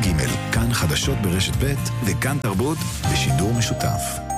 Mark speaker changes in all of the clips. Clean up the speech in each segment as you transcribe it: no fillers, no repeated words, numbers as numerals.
Speaker 1: ג' כאן חדשות ברשת ב' וכאן תרבות בשידור משותף.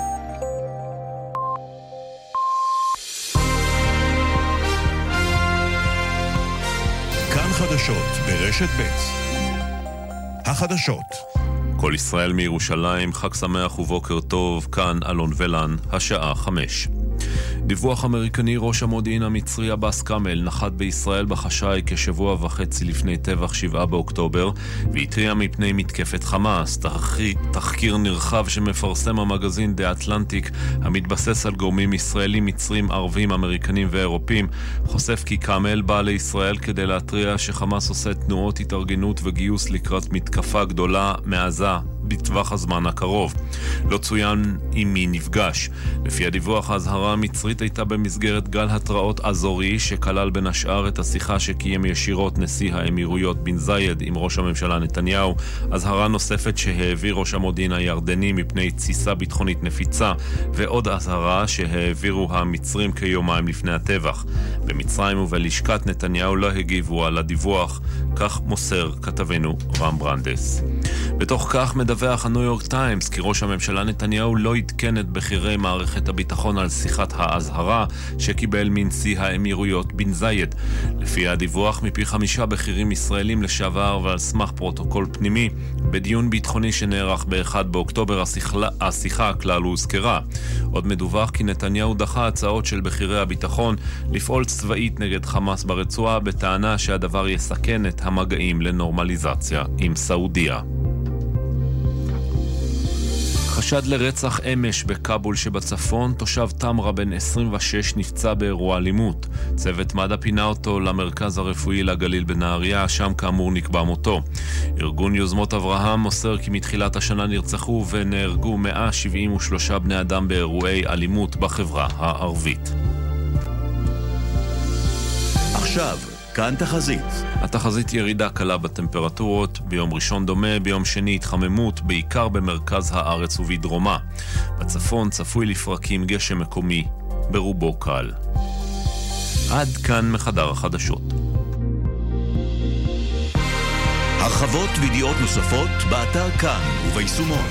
Speaker 2: כאן חדשות ברשת ב'. החדשות. כל ישראל מירושלים, חג שמח ובוקר טוב, כאן אלון ולן, השעה 5. דיווח אמריקני: ראש המודיעין המצרי עבאס כאמל נחת בישראל בחשאי כשבוע וחצי לפני טבח 7 באוקטובר והתריע מפני מתקפת חמאס. תחקיר נרחב שמפרסם המגזין The Atlantic, המתבסס על גורמים ישראלים, מצרים, ערבים, אמריקנים ואירופים, חושף כי כאמל בא לישראל כדי להתריע שחמאס עושה תנועות התארגנות וגיוס לקראת מתקפה גדולה מעזה בטווח הזמן הקרוב. לא צוין עם מי נפגש. לפי הדיווח, ההזהרה המצרית הייתה במסגרת גל התראות אזורי שכלל בין השאר את השיחה שקיים ישירות נשיא האמירויות בן זייד עם ראש הממשלה נתניהו, הזהרה נוספת שהעביר ראש המודיעין הירדני מפני תסיסה ביטחונית נפיצה, ועוד הזהרה שהעבירו המצרים כיומיים לפני הטבח. במצרים ובלשכת נתניהו לא הגיבו על הדיווח, כך מוסר כתבנו רם ברנדס. בתוך כך מדווח הניו יורק טיימס כי ראש הממשלה נתניהו לא עדכן את בכירי מערכת הביטחון על שיחת ההזהרה שקיבל מנשיא האמירויות בן זייד. לפי הדיווח, מפי 5 בכירים ישראלים לשעבר ועל סמך פרוטוקול פנימי, בדיון ביטחוני שנערך ב-1 באוקטובר השיחה כלל הוזכרה. עוד מדווח כי נתניהו דחה הצעות של בכירי הביטחון לפעול צבאית נגד חמאס ברצועה, בטענה שהדבר יסכן את המגעים לנורמליזציה עם סעודיה. חשד לרצח אמש בקאבול שבצפון, תושב תמרה בן 26 נפצע באירוע אלימות. צוות מד"א פינה אותו למרכז הרפואי לגליל בנהריה, שם כאמור נקבע מותו. ארגון יוזמות אברהם מוסר כי מתחילת השנה נרצחו ונהרגו 173 בני אדם באירועי אלימות בחברה הערבית.
Speaker 3: עכשיו כאן תחזית.
Speaker 2: התחזית: ירידה קלה בטמפרטורות, ביום ראשון דומה, ביום שני התחממות, בעיקר במרכז הארץ ובדרומה. בצפון צפוי לפרקים גשם מקומי, ברובו קל. עד כאן מחדר החדשות.
Speaker 3: הרחבות וידיעות נוספות באתר כאן וביישומון.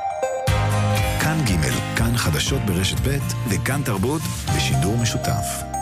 Speaker 1: כאן ג' כאן חדשות ברשת ב' וכאן תרבות בשידור משותף.